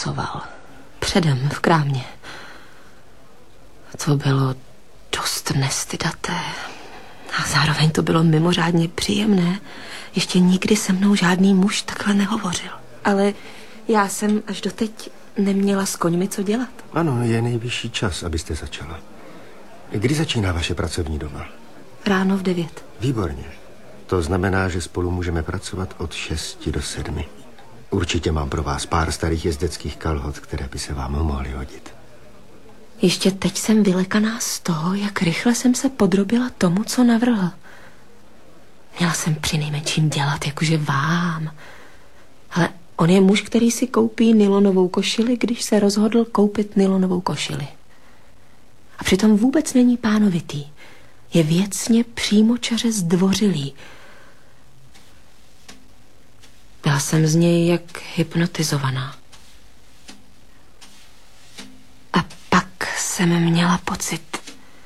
pracoval. Předem v krámě. To bylo dost nestydaté. A zároveň to bylo mimořádně příjemné. Ještě nikdy se mnou žádný muž takhle nehovořil. Ale já jsem až doteď neměla s koňmi co dělat. Ano, je nejvyšší čas, abyste začala. Kdy začíná vaše pracovní doba? Ráno v 9. Výborně. To znamená, že spolu můžeme pracovat od 6 do 7. Určitě mám pro vás pár starých jezdeckých kalhot, které by se vám mohly hodit. Ještě teď jsem vylekaná z toho, jak rychle jsem se podrobila tomu, co navrhl. Měla jsem přinejmenším dělat, jakože vám. Ale on je muž, který si koupí nylonovou košili, když se rozhodl koupit nylonovou košili. A přitom vůbec není pánovitý. Je věcně přímočaře zdvořilý. Byla jsem z něj jak hypnotizovaná. A pak jsem měla pocit,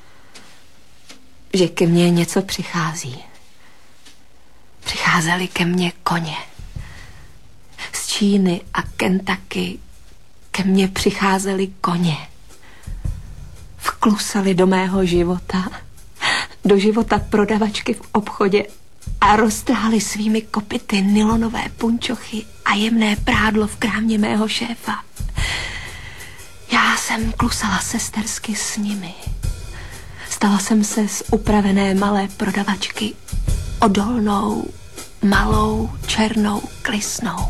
že ke mně něco přichází. Přicházely ke mně koně. Z Číny a Kentucky ke mně přicházely koně. Vklusali do mého života, do života prodavačky v obchodě a roztrhali svými kopyty nylonové punčochy a jemné prádlo v krámě mého šéfa. Já jsem klusala sestersky s nimi. Stala jsem se z upravené malé prodavačky odolnou, malou, černou klisnou.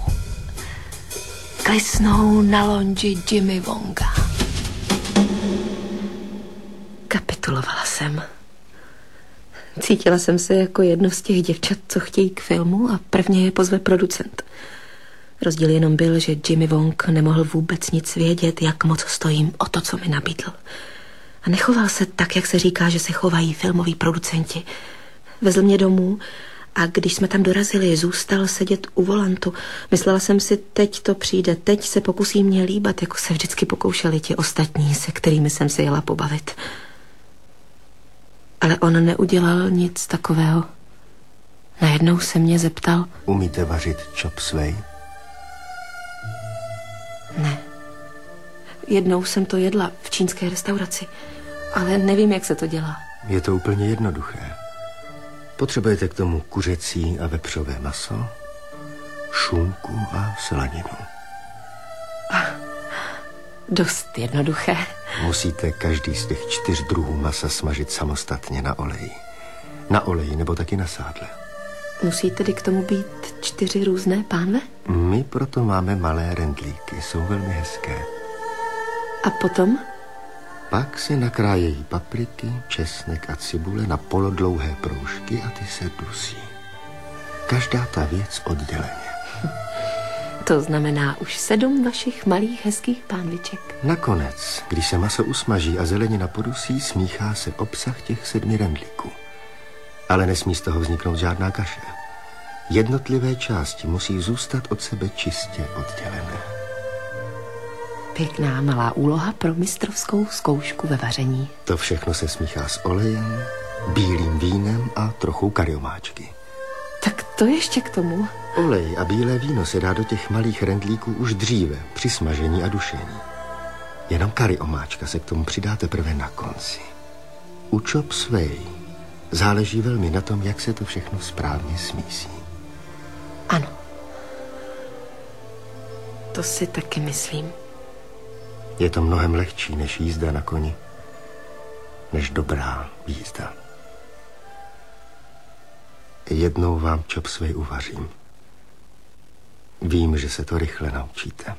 Klisnou na lonži Jimmy Wonga. Kapitulovala jsem. Cítila jsem se jako jedno z těch děvčat, co chtějí k filmu a prvně je pozve producent. Rozdíl jenom byl, že Jimmy Wong nemohl vůbec nic vědět, jak moc stojím o to, co mi nabídl. A nechoval se tak, jak se říká, že se chovají filmoví producenti. Vezl mě domů a když jsme tam dorazili, zůstal sedět u volantu. Myslela jsem si, teď to přijde, teď se pokusí mě líbat, jako se vždycky pokoušeli ti ostatní, se kterými jsem se jela pobavit. Ale on neudělal nic takového. Najednou se mě zeptal: Umíte vařit chop suey? Ne. Jednou jsem to jedla v čínské restauraci, ale nevím, jak se to dělá. Je to úplně jednoduché. Potřebujete k tomu kuřecí a vepřové maso, šunku a slaninu. Dost jednoduché. Musíte každý z těch 4 druhů masa smažit samostatně na oleji. Na oleji nebo taky na sádle. Musí tedy k tomu být 4 různé pánve? My proto máme malé rendlíky, jsou velmi hezké. A potom? Pak se nakrájejí papriky, česnek a cibule na polodlouhé proužky a ty se dusí. Každá ta věc odděleně. To znamená už 7 vašich malých hezkých pánviček. Nakonec, když se maso usmaží a zelenina podusí, smíchá se obsah těch 7 rendlíků. Ale nesmí z toho vzniknout žádná kaše. Jednotlivé části musí zůstat od sebe čistě oddělené. Pěkná malá úloha pro mistrovskou zkoušku ve vaření. To všechno se smíchá s olejem, bílým vínem a trochou kariomáčky. Tak to ještě k tomu. Olej a bílé víno se dá do těch malých rendlíků už dříve, při smažení a dušení. Jenom kariomáčka se k tomu přidá teprve na konci. U chop suey záleží velmi na tom, jak se to všechno správně smísí. Ano. To si taky myslím. Je to mnohem lehčí než jízda na koni. Než dobrá jízda. Jednou vám chop suey uvařím. Vím, že se to rychle naučíte.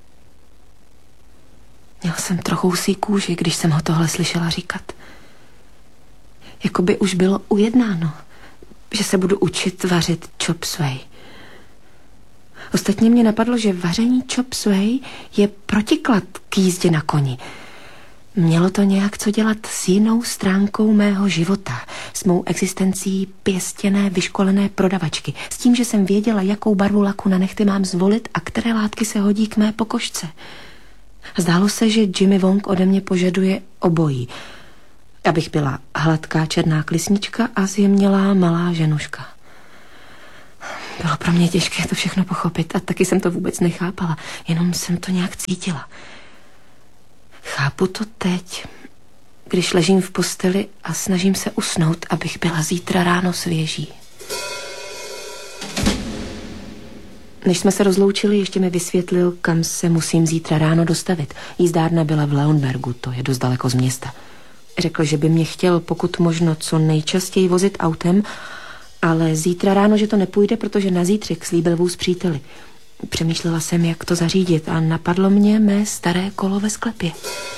Měl jsem trochu husí kůži, když jsem ho tohle slyšela říkat. Jakoby už bylo ujednáno, že se budu učit vařit chop suey. Ostatně mě napadlo, že vaření chop suey je protiklad k jízdě na koni. Mělo to nějak co dělat s jinou stránkou mého života, s mou existencí pěstěné, vyškolené prodavačky, s tím, že jsem věděla, jakou barvu laku na nehty mám zvolit a které látky se hodí k mé pokožce. Zdálo se, že Jimmy Wong ode mě požaduje obojí. Abych byla hladká černá klisnička a zjemnělá malá ženuška. Bylo pro mě těžké to všechno pochopit a taky jsem to vůbec nechápala, jenom jsem to nějak cítila. Chápu to teď, když ležím v posteli a snažím se usnout, abych byla zítra ráno svěží. Než jsme se rozloučili, ještě mi vysvětlil, kam se musím zítra ráno dostavit. Jízdárna byla v Leonbergu, to je dost daleko z města. Řekl, že by mě chtěl pokud možno co nejčastěji vozit autem, ale zítra ráno, že to nepůjde, protože na zítřek slíbil vůz příteli. Přemýšlela jsem, jak to zařídit a napadlo mě mé staré kolo ve sklepě.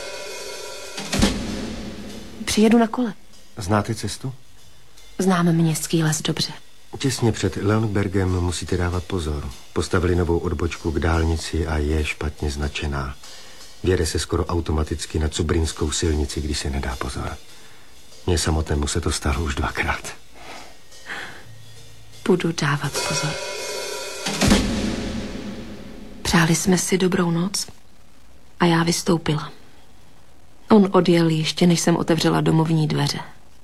Přijedu na kole. Znáte cestu? Znám městský les dobře. Těsně před Leonbergem musíte dávat pozor. Postavili novou odbočku k dálnici a je špatně značená. Vjede se skoro automaticky na Cubrinskou silnici, když se nedá pozor. Mně samotnému se to stalo už 2krát. Budu dávat pozor. Přáli jsme si dobrou noc a já vystoupila. On odjel ještě, než jsem otevřela domovní dveře.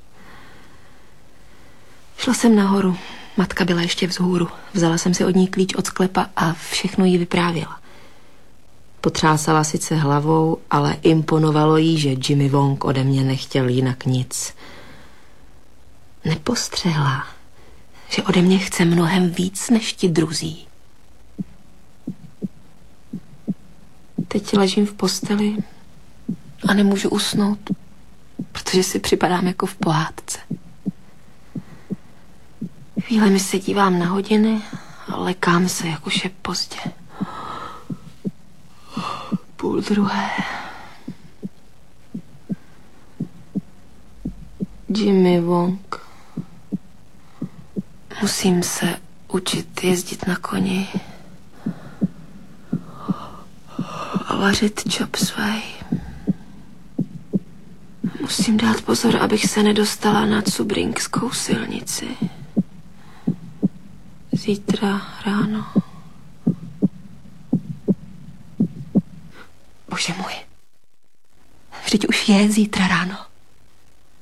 Šla jsem nahoru. Matka byla ještě vzhůru. Vzala jsem si od ní klíč od sklepa a všechno jí vyprávěla. Potřásala sice hlavou, ale imponovalo jí, že Jimmy Wong ode mě nechtěl jinak nic. Nepostřehla, že ode mě chce mnohem víc než ti druzí. Teď ležím v posteli a nemůžu usnout, protože si připadám jako v pohádce. Chvílemi se dívám na hodiny a lekám se, jak už je pozdě. 1:30. Jimmy Wong. Musím se učit jezdit na koni a vařit chop suey. Musím dát pozor, abych se nedostala na Cubrinskou silnici. Zítra ráno. Bože můj. Vždyť už je zítra ráno.